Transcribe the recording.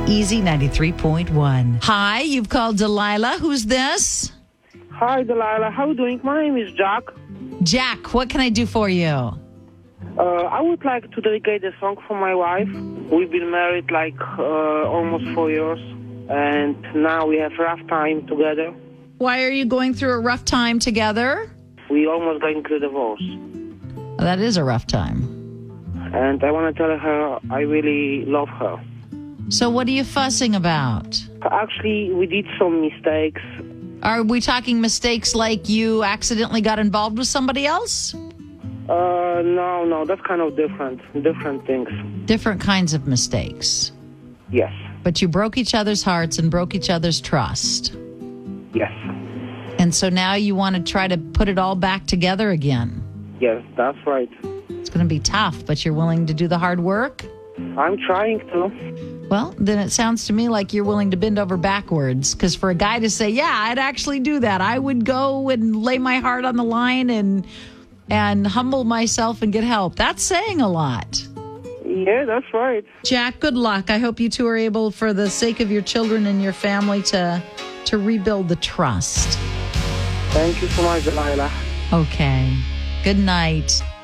Easy 93.1. Hi, you've called Delilah. Who's this? Hi, Delilah. How are you doing? My name is Jack. Jack, what can I do for you? I would like to dedicate a song for my wife. We've been married almost 4 years, and now we have a rough time together. Why are you going through a rough time together? We almost got into a divorce. Well, that is a rough time. And I want to tell her I really love her. So what are you fussing about? Actually, we did some mistakes. Are we talking mistakes like you accidentally got involved with somebody else? No, that's kind of different things. Different kinds of mistakes. Yes. But you broke each other's hearts and broke each other's trust. Yes. And so now you want to try to put it all back together again. Yes, that's right. It's going to be tough, but you're willing to do the hard work? I'm trying to. Well, then it sounds to me like you're willing to bend over backwards. Because for a guy to say, yeah, I'd actually do that. I would go and lay my heart on the line and humble myself and get help. That's saying a lot. Yeah, that's right. Jack, good luck. I hope you two are able, for the sake of your children and your family, to rebuild the trust. Thank you so much, Delilah. Okay. Good night.